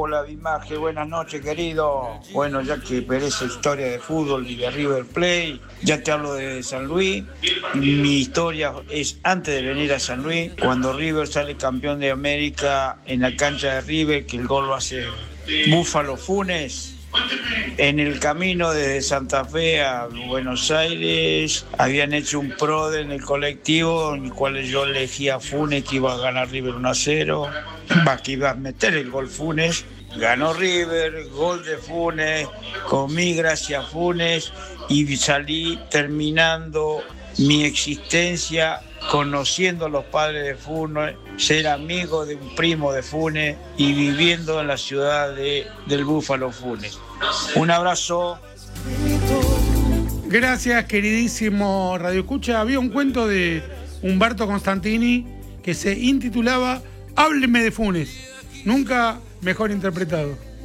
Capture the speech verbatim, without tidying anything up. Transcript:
Hola Bimaje, buenas noches querido. Bueno, ya que perece historia de fútbol y de River Plate, ya te hablo de San Luis. Mi historia es antes de venir a San Luis, cuando River sale campeón de América en la cancha de River, que el gol lo hace Búfalo Funes. En el camino desde Santa Fe a Buenos Aires habían hecho un PRODE en el colectivo en el cual yo elegí a Funes, que iba a ganar River uno a cero, va, que iba a meter el gol Funes. Ganó River, gol de Funes, comí gracias a Funes y salí terminando mi existencia conociendo a los padres de Funes, ser amigo de un primo de Funes y viviendo en la ciudad de, del Búfalo Funes. Un abrazo. Gracias, queridísimo Radio Escucha. Había un cuento de Humberto Constantini que se intitulaba Hábleme de Funes. Nunca mejor interpretado.